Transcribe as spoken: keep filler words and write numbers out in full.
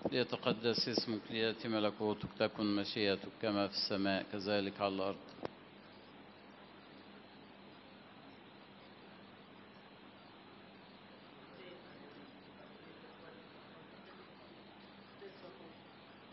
ليتقدس اسمك، ليأتي ملكوتك، تكن مشيئتك كما في السماء كذلك على الأرض.